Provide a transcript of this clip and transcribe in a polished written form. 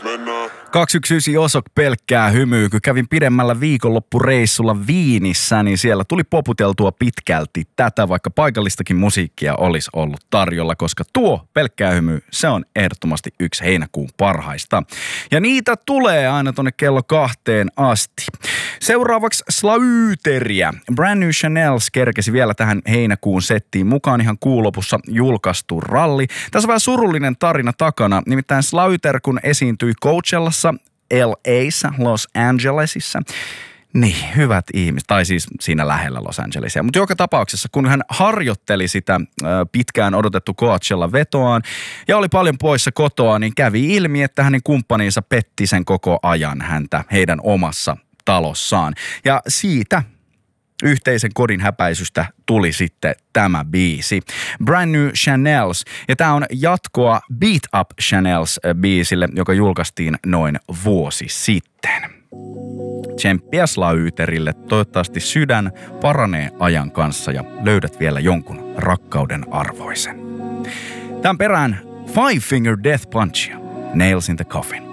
Mennään. 219 Osok pelkkää hymyä. Kun kävin pidemmällä viikonloppureissulla Viinissä, niin siellä tuli poputeltua pitkälti tätä, vaikka paikallistakin musiikkia olisi ollut tarjolla, koska tuo pelkkää hymy, se on ehdottomasti yksi heinäkuun parhaista. Ja niitä tulee aina tonne kello 2 asti. Seuraavaksi Slayteria. Brand New Chanels kerkesi vielä tähän heinäkuun settiin mukaan ihan kuun lopussa julkaistu ralli. Tässä on vähän surullinen tarina takana, nimittäin Slayter kun esiintyi Coachellassa, LA:ssa, Los Angelesissa. Niin, hyvät ihmiset, tai siis siinä lähellä Los Angelesia. Mutta joka tapauksessa, kun hän harjoitteli sitä pitkään odotettu Coachella vetoaan ja oli paljon poissa kotoa, niin kävi ilmi, että hänen kumppaninsa petti sen koko ajan häntä heidän omassa talossaan. Ja siitä yhteisen kodin häpäisystä tuli sitten tämä biisi. Brand New Chanels. Ja tää on jatkoa Beat Up Chanels biisille, joka julkaistiin noin vuosi sitten. Tsemppiä Slayterille. Toivottavasti sydän paranee ajan kanssa ja löydät vielä jonkun rakkauden arvoisen. Tämän perään Five Finger Death Punch, Nails in the Coffin.